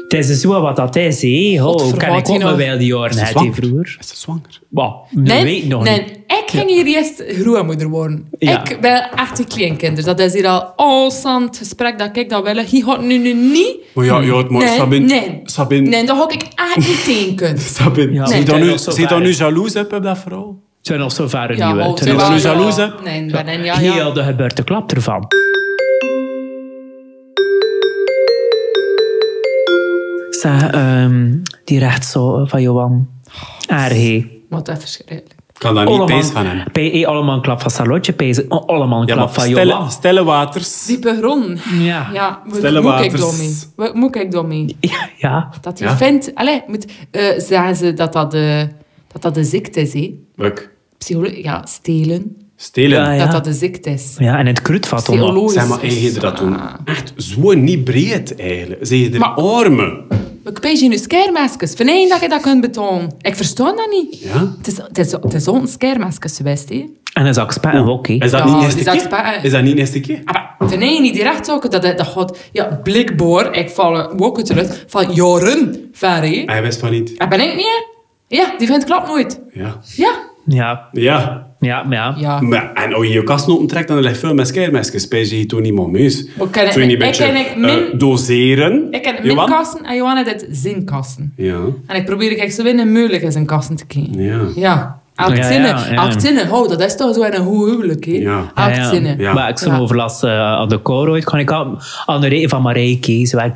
Het is zo wat dat is, hè. Oh, kan ik ook nog wel die jaren hebben vroeger? Is ze zwanger? Dat weet ik nog niet. Ik ging hier eerst grootmoeder worden. Ja. Ik ben echt een kleinkinder. Dat is hier al het gesprek dat ik dat wil. Hij gaat nu niet... Maar maar Sabine... Nee, dat had ik echt niet tegen kunnen. Sabine, Ja, zie je dan nu jaloers op dat vrouw? Zijn nog zo ver Ja, niet. maar Zijn we nu jaloers, hè? Nee, Heel de geboorteklap ervan. Zeg, die rechtszaal van Johan. RG. Wat even verschrikkelijk. Ik kan daar niet pees van hem. Allemaal een klap van Charlotte, allemaal een klap van Johan. Stille waters. Diepe grond. Ja. Stille waters. Wat moet ik daarmee? Ja. Dat je vindt... zeggen ze dat de ziekte is, hè? Welk? Stelen. Stelen. Ja. Dat de ziekte is. Ja, en het kruidvat. Zeg maar, je dat toen echt zo niet breed, eigenlijk. Zeg je er armen? Ik pees je nu schermesjes. Van één dat je dat kunt betonen. Ik versta dat niet. Ja? Het is zo'n schermesjes geweest, hè? En een zak spijt en hockey. Is dat Ja, niet eerste die keer? zak Is dat niet eerste keer? Van één niet direct zo. Dat gaat... Ja, blikboor. Ik val ook terug. Van jaren ver, hè? Hij wist van niet. Dat ben ik niet, hè? Ja, die vindt klopt nooit. Ja. Ja. Ja. Ja. Ja. Maar, en als je je kast opentrekt, dan ligt veel met schermesjes. Spijs je toch niet meer muis. Zou je niet een beetje doseren? Ik ken Johan? min kasten en Johan heeft het zinkasten. Ja. En ik probeer zo weinig mogelijk in zijn kasten te krijgen. Ja. Ja. Ja. Acht zinnen. Oh, dat is toch zo een goed huwelijk, hè? Ja. 8 zinnen. Ja. Maar ik zou overlast aan de koor ooit. Kan ik aan de reden van Marijke. Zo ik